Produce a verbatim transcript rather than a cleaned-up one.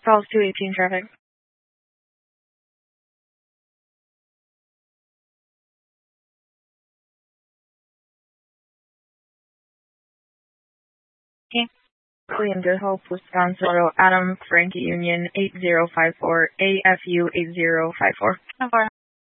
Falls two eighteen traffic. Okay. Queen Good Hope, Wisconsin, Auto, Adam, Frankie Union, eight zero five four, A F U eight zero five four.